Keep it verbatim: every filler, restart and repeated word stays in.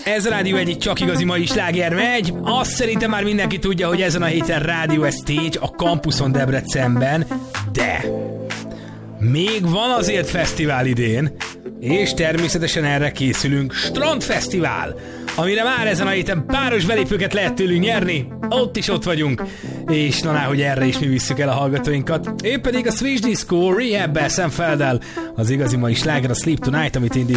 Ez a Rádió egyik csak igazi mai sláger megy. Azt szerintem már mindenki tudja, hogy ezen a héten Rádió Stage a Campuson Debrecenben, de még van azért fesztivál idén, és természetesen erre készülünk. Strandfesztivál, amire már ezen a héten páros belépőket lehet tőlünk nyerni. Ott is ott vagyunk, és na, hogy erre is mi visszük el a hallgatóinkat. Épp pedig a Switch Disco Rehab-bel, Sam Feldel, az igazi mai sláger, a Sleep Tonight, amit én